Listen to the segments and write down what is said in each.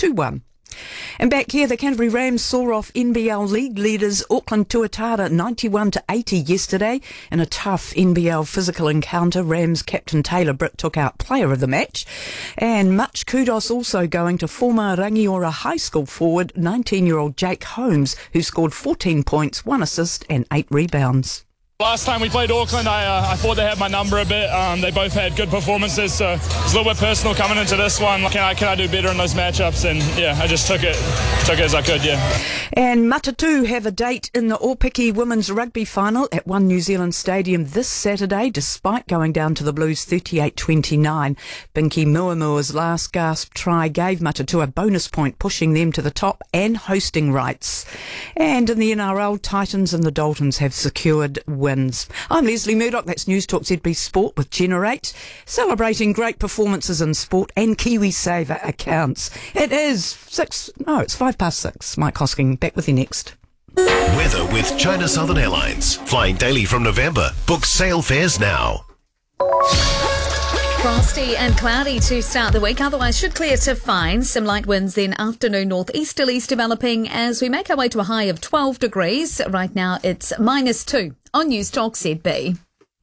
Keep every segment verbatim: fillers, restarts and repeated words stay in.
two one. And back here, the Canterbury Rams saw off N B L League leaders Auckland Tuatara ninety-one to eighty yesterday in a tough N B L physical encounter. Rams captain Taylor Britt took out player of the match. And much kudos also going to former Rangiora High School forward nineteen-year-old Jake Holmes, who scored fourteen points, one assist and eight rebounds. Last time we played Auckland, I, uh, I thought they had my number a bit. Um, they both had good performances, so it's a little bit personal coming into this one. Can I, can I do better in those matchups? And yeah, I just took it, took it as I could, yeah. And Matatu have a date in the Aupiki Women's Rugby Final at One New Zealand Stadium this Saturday, despite going down to the Blues thirty-eight twenty-nine. Binky Muamua's last gasp try gave Matatu a bonus point, pushing them to the top and hosting rights. And in the N R L, Titans and the Daltons have secured wins. I'm Leslie Murdoch, that's News Talk Z B Sport with Generate, celebrating great performances in sport and KiwiSaver accounts. It is six, no, it's five past six. Mike Hosking, back with you next. Weather with China Southern Airlines. Flying daily from November. Book sail fares now. Frosty and cloudy to start the week, otherwise should clear to fine. Some light winds, then afternoon northeasterlies developing as we make our way to a high of twelve degrees. Right now it's minus two on News Talk Z B.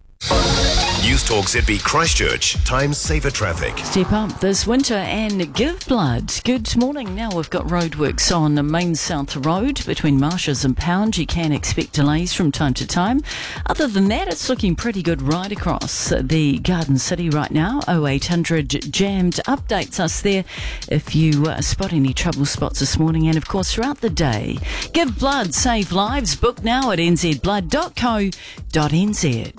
News Talk Z B Christchurch. Time saver traffic. Step up this winter and give blood. Good morning. Now we've got roadworks on the Main South Road between Marshes and Pound. You can expect delays from time to time. Other than that, it's looking pretty good right across the Garden City right now. oh eight hundred Jammed updates us there if you uh, spot any trouble spots this morning. And of course throughout the day, give blood, save lives. Book now at n z blood dot co dot n z.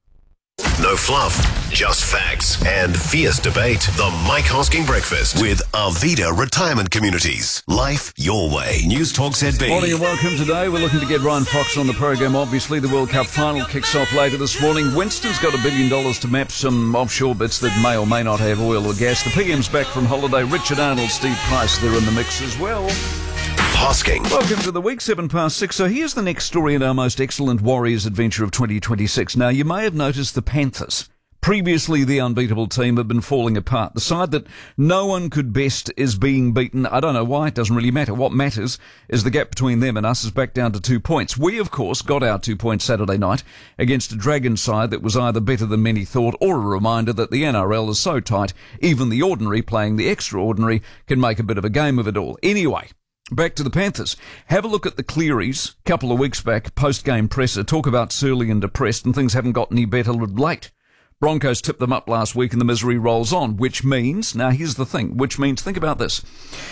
No fluff, just facts and fierce debate. The Mike Hosking Breakfast with Arvida Retirement Communities. Life your way. News Talk Z B. Morning and welcome today. We're looking to get Ryan Fox on the program. Obviously, the World Cup final kicks off later this morning. Winston's got a billion dollars to map some offshore bits that may or may not have oil or gas. The P M's back from holiday. Richard Arnold, Steve Price, they're in the mix as well. Hosking. Welcome to the week, seven past six. So here's the next story in our most excellent Warriors adventure of twenty twenty-six. Now, you may have noticed the Panthers, previously the unbeatable team, have been falling apart. The side that no one could best is being beaten. I don't know why. It doesn't really matter. What matters is the gap between them and us is back down to two points. We, of course, got our two points Saturday night against a Dragon side that was either better than many thought or a reminder that the N R L is so tight, even the ordinary playing the extraordinary can make a bit of a game of it all. Anyway, back to the Panthers. Have a look at the Clearys a couple of weeks back, post-game presser. Talk about surly and depressed, and things haven't got any better of late. Broncos tipped them up last week and the misery rolls on, which means, now here's the thing, which means, think about this,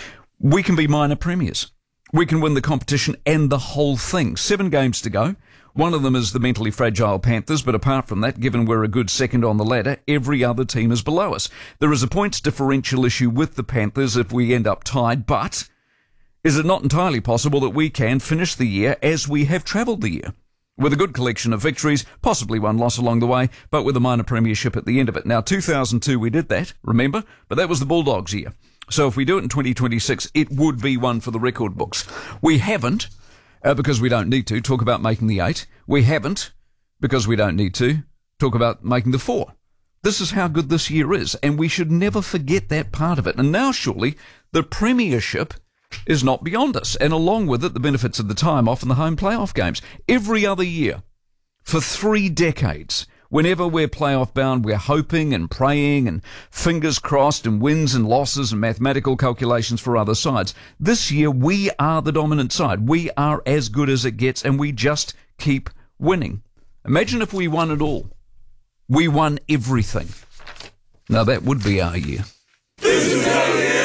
we can be minor premiers. We can win the competition and the whole thing. Seven games to go. One of them is the mentally fragile Panthers, but apart from that, given we're a good second on the ladder, every other team is below us. There is a points differential issue with the Panthers if we end up tied, but is it not entirely possible that we can finish the year as we have travelled the year? With a good collection of victories, possibly one loss along the way, but with a minor premiership at the end of it. Now, two thousand two, we did that, remember? But that was the Bulldogs' year. So if we do it in twenty twenty-six, it would be one for the record books. We haven't, uh, because we don't need to, talk about making the eight. We haven't, because we don't need to, talk about making the four. This is how good this year is, and we should never forget that part of it. And now, surely, the premiership is not beyond us, and along with it, the benefits of the time off and the home playoff games. Every other year, for three decades, whenever we're playoff bound, we're hoping and praying and fingers crossed and wins and losses and mathematical calculations for other sides. This year, we are the dominant side. We are as good as it gets, and we just keep winning. Imagine if we won it all. We won everything. Now, that would be our year. This is our year!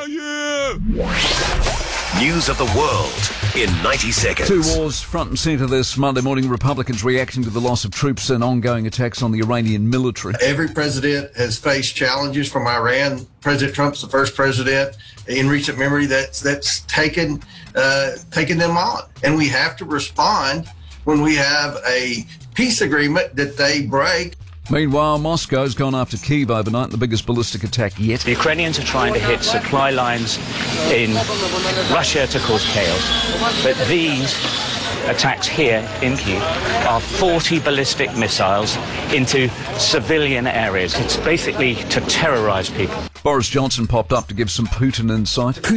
News of the world in ninety seconds. Two wars front and centre this Monday morning. Republicans reacting to the loss of troops and ongoing attacks on the Iranian military. Every president has faced challenges from Iran. President Trump's the first president in recent memory that's that's taken uh, taken them on. And we have to respond when we have a peace agreement that they break. Meanwhile, Moscow's gone after Kyiv overnight, the biggest ballistic attack yet. The Ukrainians are trying to hit supply lines in Russia to cause chaos. But these attacks here in Kyiv are forty ballistic missiles into civilian areas. It's basically to terrorize people. Boris Johnson popped up to give some Putin insight.